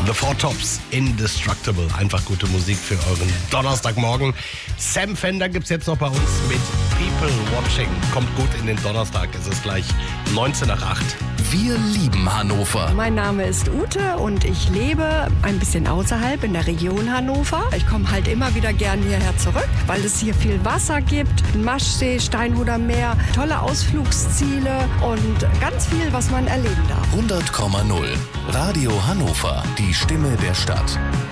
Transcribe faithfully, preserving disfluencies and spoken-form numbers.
The Four Tops, Indestructible. Einfach gute Musik für euren Donnerstagmorgen. Sam Fender gibt's jetzt noch bei uns mit People Watching. Kommt gut in den Donnerstag. Es ist gleich neunzehn nach acht. Wir lieben Hannover. Mein Name ist Ute und ich lebe ein bisschen außerhalb in der Region Hannover. Ich komme halt immer wieder gern hierher zurück, weil es hier viel Wasser gibt. Maschsee, Steinhuder Meer, tolle Ausflugsziele und ganz viel, was man erleben darf. hundert Komma null Radio Hannover, die Stimme der Stadt.